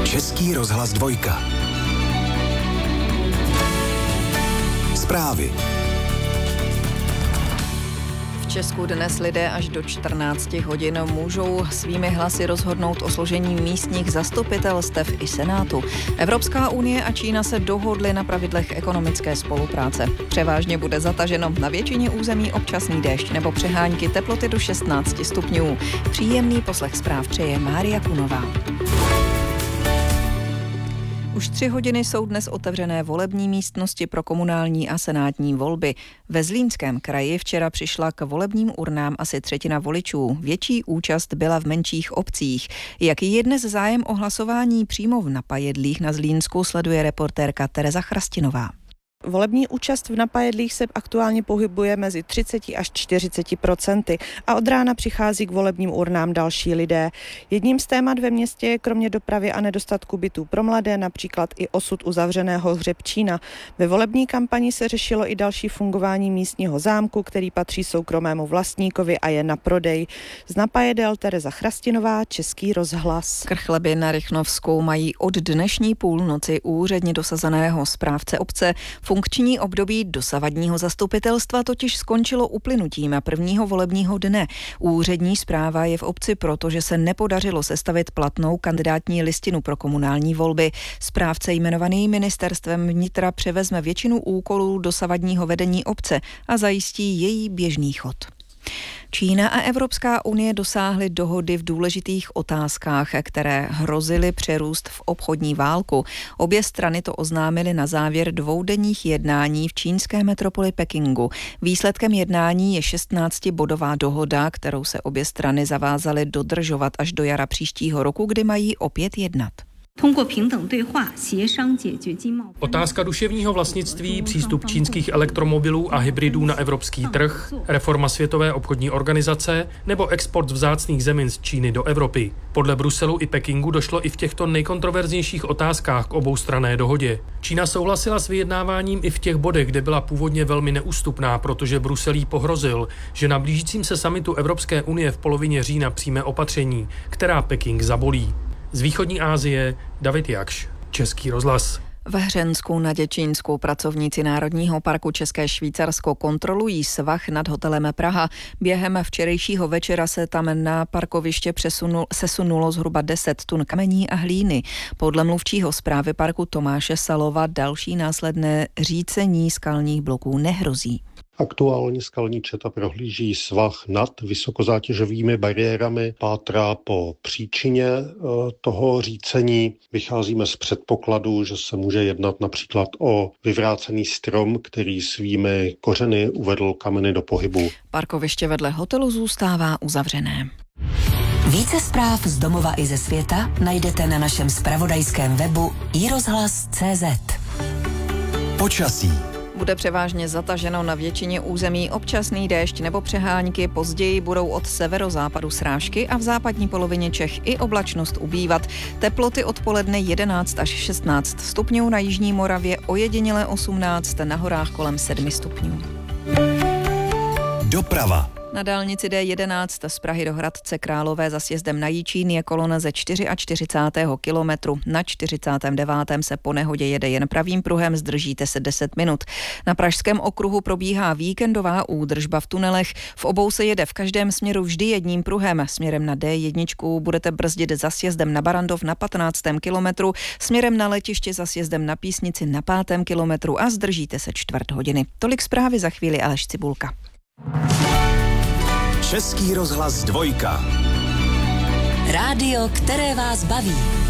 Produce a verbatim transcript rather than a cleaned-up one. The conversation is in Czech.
Český rozhlas dvojka. Zprávy. V Česku dnes lidé až do čtrnáct hodin můžou svými hlasy rozhodnout o složení místních zastupitelstev i senátu. Evropská unie a Čína se dohodly na pravidlech ekonomické spolupráce. Převážně bude zataženo na většině území občasný déšť nebo přehánky, teploty do šestnáct stupňů. Příjemný poslech zpráv přeje Mária Kunová. Už tři hodiny jsou dnes otevřené volební místnosti pro komunální a senátní volby. Ve Zlínském kraji včera přišla k volebním urnám asi třetina voličů. Větší účast byla v menších obcích. Jaký je dnes zájem o hlasování přímo v Napajedlích na Zlínsku, sleduje reportérka Tereza Chrastinová. Volební účast v Napajedlích se aktuálně pohybuje mezi třicet až čtyřicet procenty a od rána přichází k volebním urnám další lidé. Jedním z témat ve městě je kromě dopravy a nedostatku bytů pro mladé například i osud uzavřeného Hřebčína. Ve volební kampani se řešilo i další fungování místního zámku, který patří soukromému vlastníkovi a je na prodej. Z Napajedel Tereza Chrastinová, Český rozhlas. Krchleby na Rychnovskou mají od dnešní půlnoci úředně dosazeného správce obce. Funkční období dosavadního zastupitelstva totiž skončilo uplynutím prvního volebního dne. Úřední správa je v obci proto, že se nepodařilo sestavit platnou kandidátní listinu pro komunální volby. Správce jmenovaný ministerstvem vnitra převezme většinu úkolů dosavadního vedení obce a zajistí její běžný chod. Čína a Evropská unie dosáhly dohody v důležitých otázkách, které hrozily přerůst v obchodní válku. Obě strany to oznámily na závěr dvoudenních jednání v čínské metropoli Pekingu. Výsledkem jednání je šestnáctibodová dohoda, kterou se obě strany zavázaly dodržovat až do jara příštího roku, kdy mají opět jednat. Otázka duševního vlastnictví, přístup čínských elektromobilů a hybridů na evropský trh, reforma Světové obchodní organizace nebo export vzácných zemin z Číny do Evropy. Podle Bruselu i Pekingu došlo i v těchto nejkontroverznějších otázkách k oboustranné dohodě. Čína souhlasila s vyjednáváním i v těch bodech, kde byla původně velmi neústupná, protože Brusel jí pohrozil, že na blížícím se summitu Evropské unie v polovině října přijme opatření, která Peking zabolí. Z východní Asie David Jakš, Český rozhlas. V Hřensku na Děčínsku pracovníci Národního parku České Švýcarsko kontrolují svah nad hotelem Praha. Během včerejšího večera se tam na parkoviště přesunul, sesunulo zhruba deset tun kamení a hlíny. Podle mluvčího správy parku Tomáše Salova další následné řícení skalních bloků nehrozí. Aktuálně skalní četa prohlíží svah nad vysokozátěžovými bariérami, pátrá po příčině toho řícení. Vycházíme z předpokladu, že se může jednat například o vyvrácený strom, který svými kořeny uvedl kameny do pohybu. Parkoviště vedle hotelu zůstává uzavřené. Více zpráv z domova i ze světa najdete na našem zpravodajském webu i rozhlas tečka cé zet. Počasí. Bude převážně zataženo na většině území, občasný déšť nebo přehánky, později budou od severozápadu srážky a v západní polovině Čech i oblačnost ubývat. Teploty odpoledne jedenáct až šestnáct stupňů, na jižní Moravě ojediněle osmnáct, na horách kolem sedm stupňů. Doprava. Na dálnici D jedenáct z Prahy do Hradce Králové za sjezdem na Jičín je kolona ze čtyřicátého čtvrtého kilometru. Na čtyřicátém devátém se po nehodě jede jen pravým pruhem, zdržíte se deset minut. Na Pražském okruhu probíhá víkendová údržba v tunelech. V obou se jede v každém směru vždy jedním pruhem. Směrem na D jedna budete brzdit za sjezdem na Barandov na patnáctém kilometru, směrem na letiště za sjezdem na Písnici na pátém kilometru a zdržíte se čtvrt hodiny. Tolik zprávy, za chvíli Aleš Cibulka. Český rozhlas dvojka. Rádio, které vás baví.